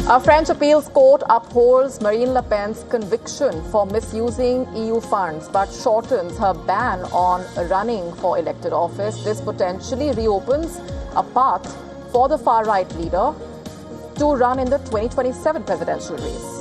A French appeals court upholds Marine Le Pen's conviction for misusing EU funds but shortens her ban on running for elected office. This potentially reopens a path for the far-right leader to run in the 2027 presidential race.